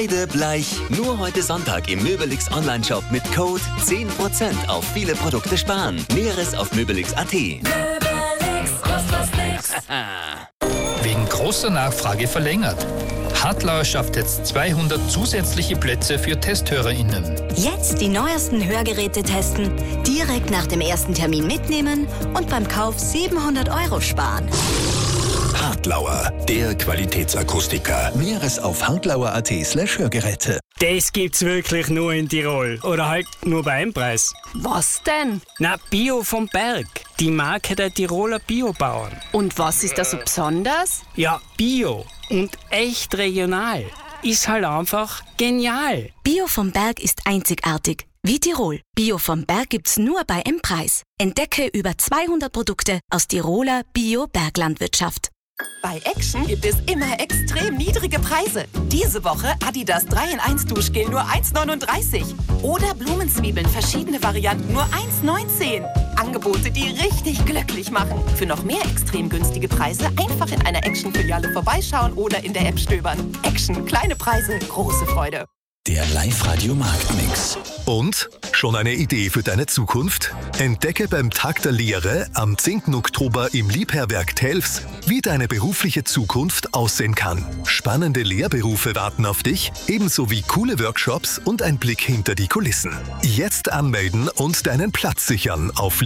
Bleich. Nur heute Sonntag im Möbelix Onlineshop mit Code 10% auf viele Produkte sparen. Näheres auf möbelix.at. Möbelix, kostet was nix. Wegen großer Nachfrage verlängert. Hartlauer schafft jetzt 200 zusätzliche Plätze für TesthörerInnen. Jetzt die neuesten Hörgeräte testen, direkt nach dem ersten Termin mitnehmen und beim Kauf 700 € sparen. Hartlauer, der Qualitätsakustiker. Näheres auf hartlauer.at/Hörgeräte. Das gibt's wirklich nur in Tirol. Oder halt nur bei einem Preis. Was denn? Na, Bio vom Berg. Die Marke der Tiroler Biobauern. Und was ist da so besonders? Ja, Bio und echt regional. Ist halt einfach genial. Bio vom Berg ist einzigartig. Wie Tirol. Bio vom Berg gibt's nur bei M-Preis. Entdecke über 200 Produkte aus Tiroler Bio-Berglandwirtschaft. Bei Action gibt es immer extrem niedrige Preise. Diese Woche Adidas 3-in-1 Duschgel nur 1,39. Oder Blumenzwiebeln, verschiedene Varianten nur 1,19. Angebote, die richtig glücklich machen. Für noch mehr extrem günstige Preise einfach in einer Action-Filiale vorbeischauen oder in der App stöbern. Action, kleine Preise, große Freude. Der Live-Radio-Marktmix. Und? Schon eine Idee für deine Zukunft? Entdecke beim Tag der Lehre am 10. Oktober im Liebherrwerk Telfs, wie deine berufliche Zukunft aussehen kann. Spannende Lehrberufe warten auf dich, ebenso wie coole Workshops und ein Blick hinter die Kulissen. Jetzt anmelden und deinen Platz sichern auf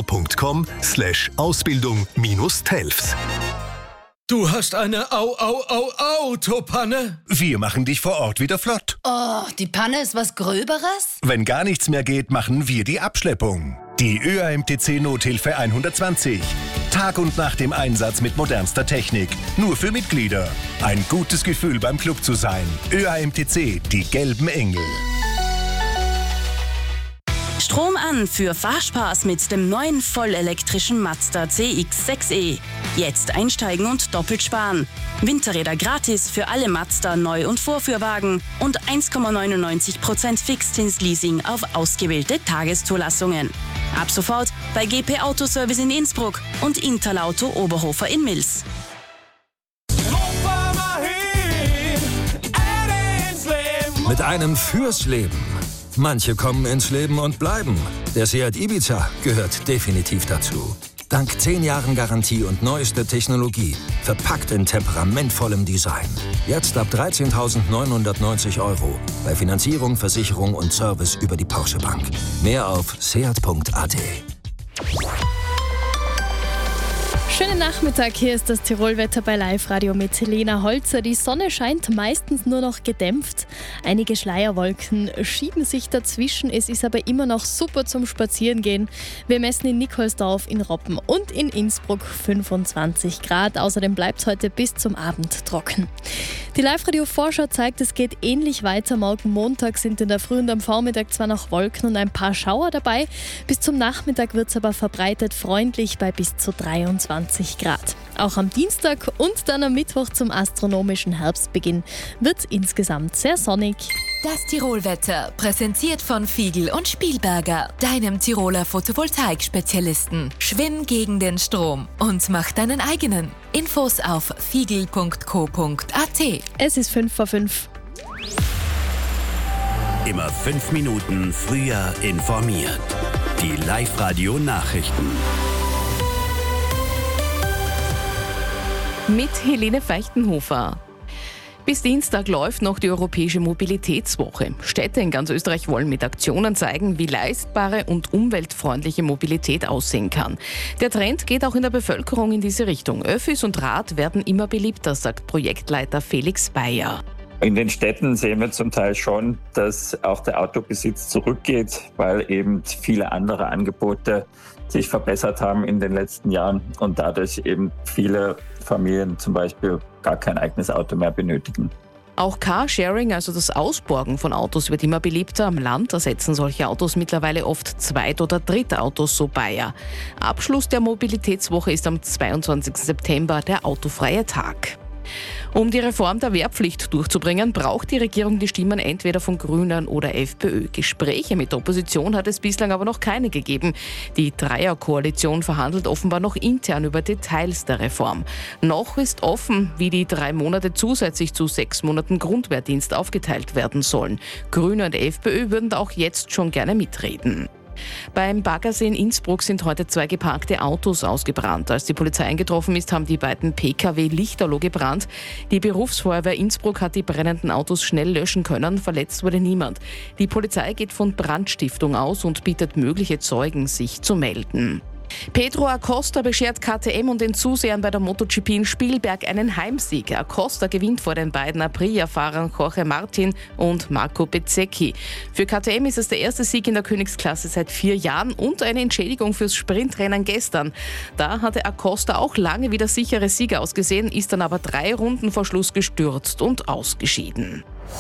liebherr.com/Ausbildung-Telfs. Du hast eine Autopanne? Wir machen dich vor Ort wieder flott. Oh, die Panne ist was Gröberes? Wenn gar nichts mehr geht, machen wir die Abschleppung. Die ÖAMTC Nothilfe 120. Tag und Nacht im Einsatz mit modernster Technik. Nur für Mitglieder. Ein gutes Gefühl beim Club zu sein. ÖAMTC, die gelben Engel. Strom an für Fahrspaß mit dem neuen vollelektrischen Mazda CX-6e. Jetzt einsteigen und doppelt sparen. Winterräder gratis für alle Mazda Neu- und Vorführwagen und 1,99% Fixzinsleasing auf ausgewählte Tageszulassungen. Ab sofort bei GP Autoservice in Innsbruck und Interlauto Oberhofer in Mils. Mit einem fürs Leben. Manche kommen ins Leben und bleiben. Der Seat Ibiza gehört definitiv dazu. Dank 10 Jahren Garantie und neuester Technologie, verpackt in temperamentvollem Design. Jetzt ab 13.990 €. Bei Finanzierung, Versicherung und Service über die Porsche Bank. Mehr auf seat.at. Schönen Nachmittag, hier ist das Tirolwetter bei Live-Radio mit Helena Holzer. Die Sonne scheint meistens nur noch gedämpft. Einige Schleierwolken schieben sich dazwischen. Es ist aber immer noch super zum Spazierengehen. Wir messen in Nikolsdorf, in Roppen und in Innsbruck 25 Grad. Außerdem bleibt es heute bis zum Abend trocken. Die Live-Radio-Vorschau zeigt, es geht ähnlich weiter. Morgen Montag sind in der Früh und am Vormittag zwar noch Wolken und ein paar Schauer dabei. Bis zum Nachmittag wird es aber verbreitet freundlich bei bis zu 23 Grad. Auch am Dienstag und dann am Mittwoch zum astronomischen Herbstbeginn wird es insgesamt sehr sonnig. Das Tirolwetter, präsentiert von Fiegel und Spielberger, deinem Tiroler Photovoltaik-Spezialisten. Schwimm gegen den Strom und mach deinen eigenen. Infos auf fiegel.co.at. Es ist 5:05. Immer 5 Minuten früher informiert. Die Live-Radio-Nachrichten. Mit Helene Feichtenhofer. Bis Dienstag läuft noch die Europäische Mobilitätswoche. Städte in ganz Österreich wollen mit Aktionen zeigen, wie leistbare und umweltfreundliche Mobilität aussehen kann. Der Trend geht auch in der Bevölkerung in diese Richtung. Öffis und Rad werden immer beliebter, sagt Projektleiter Felix Bayer. In den Städten sehen wir zum Teil schon, dass auch der Autobesitz zurückgeht, weil eben viele andere Angebote sich verbessert haben in den letzten Jahren und dadurch eben viele Familien zum Beispiel gar kein eigenes Auto mehr benötigen. Auch Carsharing, also das Ausborgen von Autos, wird immer beliebter. Am Land ersetzen solche Autos mittlerweile oft Zweit- oder Drittautos, so Bayer. Abschluss der Mobilitätswoche ist am 22. September der autofreie Tag. Um die Reform der Wehrpflicht durchzubringen, braucht die Regierung die Stimmen entweder von Grünen oder FPÖ. Gespräche mit der Opposition hat es bislang aber noch keine gegeben. Die Dreierkoalition verhandelt offenbar noch intern über Details der Reform. Noch ist offen, wie die 3 Monate zusätzlich zu 6 Monaten Grundwehrdienst aufgeteilt werden sollen. Grüne und FPÖ würden da auch jetzt schon gerne mitreden. Beim Baggersee in Innsbruck sind heute 2 geparkte Autos ausgebrannt. Als die Polizei eingetroffen ist, haben die beiden Pkw lichterloh gebrannt. Die Berufsfeuerwehr Innsbruck hat die brennenden Autos schnell löschen können. Verletzt wurde niemand. Die Polizei geht von Brandstiftung aus und bittet mögliche Zeugen, sich zu melden. Pedro Acosta beschert KTM und den Zusehern bei der MotoGP in Spielberg einen Heimsieg. Acosta gewinnt vor den beiden Aprilia-Fahrern Jorge Martin und Marco Bezzecchi. Für KTM ist es der erste Sieg in der Königsklasse seit 4 Jahren und eine Entschädigung fürs Sprintrennen gestern. Da hatte Acosta auch lange wie der sichere Sieger ausgesehen, ist dann aber 3 Runden vor Schluss gestürzt und ausgeschieden.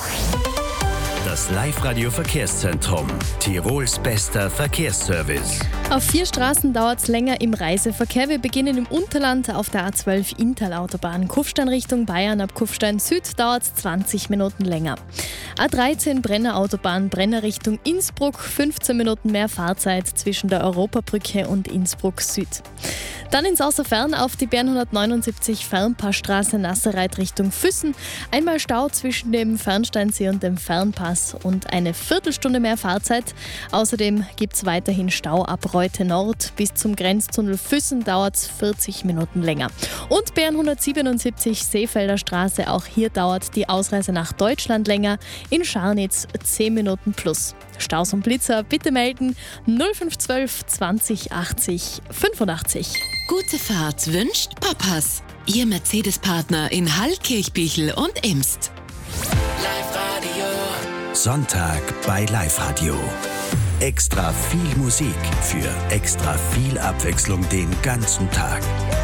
Das Live-Radio-Verkehrszentrum. Tirols bester Verkehrsservice. Auf 4 Straßen dauert es länger im Reiseverkehr. Wir beginnen im Unterland auf der A12 Inntal-Autobahn. Kufstein Richtung Bayern, ab Kufstein Süd dauert es 20 Minuten länger. A13 Brenner Autobahn, Brenner Richtung Innsbruck, 15 Minuten mehr Fahrzeit zwischen der Europabrücke und Innsbruck Süd. Dann ins Außerfern auf die Bern 179 Fernpassstraße Nasserreit Richtung Füssen. Einmal Stau zwischen dem Fernsteinsee und dem Fernpass und eine Viertelstunde mehr Fahrzeit. Außerdem gibt es weiterhin Stau ab Reute Nord. Bis zum Grenztunnel Füssen dauert es 40 Minuten länger. Und Bern 177 Seefelder Straße, auch hier dauert die Ausreise nach Deutschland länger. In Scharnitz 10 Minuten plus. Staus und Blitzer bitte melden 0512 20 80 85. Gute Fahrt wünscht Papas. Ihr Mercedes-Partner in Hall, Kirchbichel und Imst. Live-Radio. Sonntag bei Live-Radio. Extra viel Musik für extra viel Abwechslung den ganzen Tag.